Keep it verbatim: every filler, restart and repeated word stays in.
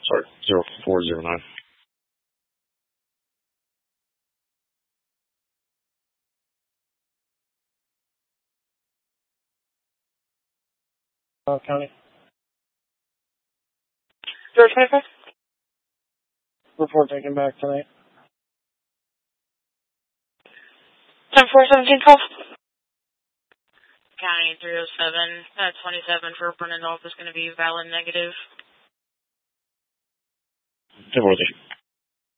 Sorry, zero four zero nine. Uh, County. George twenty-five. Report taken back tonight. ten four seventeen twelve. County three oh seven, uh, twenty-seven for Brennan North is going to be valid negative. ten four